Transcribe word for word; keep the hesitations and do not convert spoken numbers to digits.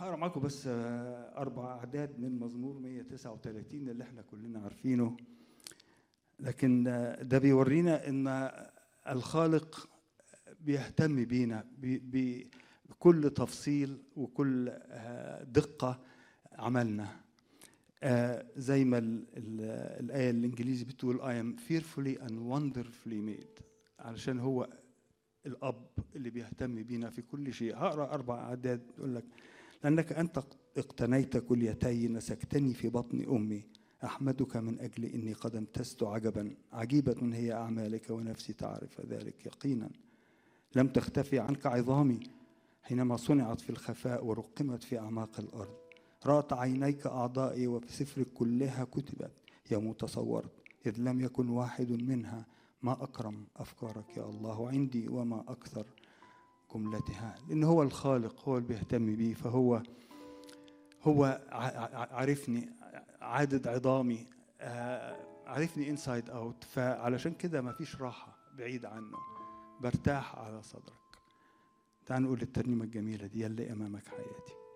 هقرا معاكم بس اربع اعداد من مزمور مية وتسعة وثلاثين اللي احنا كلنا عارفينه، لكن ده بيورينا ان الخالق بيهتم بينا بكل تفصيل وكل دقه عملنا. زي ما الايه الانجليزي بتقول I am fearfully and wonderfully made، علشان هو الاب اللي بيهتم بينا في كل شيء. هقرا اربع اعداد يقول لك: لأنك أنت اقتنيت كليتي، نسكتني في بطن أمي، أحمدك من أجل إني قد امتزت عجبا، عجيبة هي أعمالك ونفسي تعرف ذلك يقينا. لم تختفي عنك عظامي حينما صنعت في الخفاء ورقمت في أعماق الأرض. رأت عينيك أعضائي وفي سفرك كلها كتبت يوم تصورت، إذ لم يكن واحد منها. ما أكرم أفكارك يا الله عندي وما أكثر جملتها. لأن هو الخالق، هو اللي بيهتم بيه، فهو هو عارفني عدد عظامي، عارفني انسايد اوت، فعلشان كده ما فيش راحة بعيد عنه، برتاح على صدرك. تعال نقول الترنيمة الجميلة دي: يلي أمامك حياتي.